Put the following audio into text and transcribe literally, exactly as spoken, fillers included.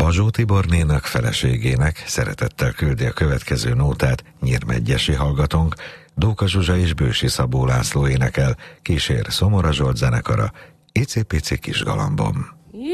Mazsó Tibornénak, feleségének szeretettel küldi a következő nótát Nyírmegyesi hallgatónk. Dóka Zsuzsa és Bősi Szabó László énekel, kísér Szomora Zsolt zenekara, Icipici kis galambom.